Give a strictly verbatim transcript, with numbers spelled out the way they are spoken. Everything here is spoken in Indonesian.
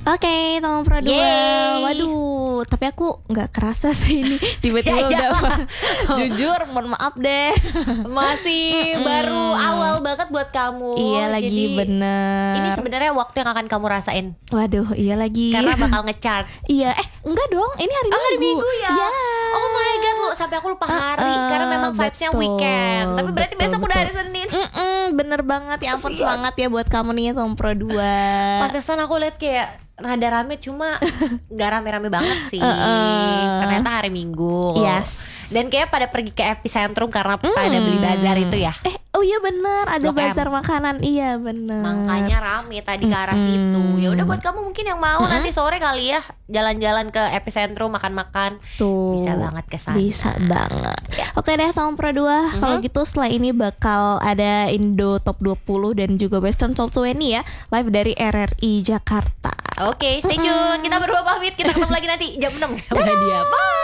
Oke, Tolong Pro dua. Yeay. Waduh, tapi aku nggak kerasa sih ini tiba-tiba Ya, udah. iyalah. Jujur, mohon maaf deh. Masih baru awal banget buat kamu. Iya lagi Jadi, bener. Ini sebenarnya waktu yang akan kamu rasain Waduh, iya lagi. karena bakal ngechart. Iya, eh enggak dong, ini hari Oh, Minggu. hari Minggu ya. Ya. Oh my god, lu sampai aku lupa hari Uh-uh, karena memang vibes-nya betul, weekend. Tapi berarti betul, besok udah betul. hari Senin. Mm-mm, bener banget ya ampun, Kasian. semangat ya buat kamu nih Tolong Pro dua. Pantesan aku lihat kayak rada rame, cuma nggak rame-rame banget sih. Uh-uh. Ternyata hari Minggu. Yes. Dan kayak pada pergi ke epicentrum karena pada beli bazar itu ya. Eh, oh iya bener, ada Blok M. bazar makanan. Iya bener. Makanya rame tadi ke arah situ. Ya udah buat kamu mungkin yang mau nanti sore kali ya jalan-jalan ke epicentrum makan-makan. Tuh, Bisa banget ke sana. Bisa banget. Ya. Oke deh Tolong Pro dua. Kalau gitu setelah ini bakal ada Indo Top dua puluh dan juga Western Top dua puluh ya, live dari R R I Jakarta. Oke, stay tune. Kita berdua pamit. Kita ketemu lagi nanti jam enam. Udah dia. Bye.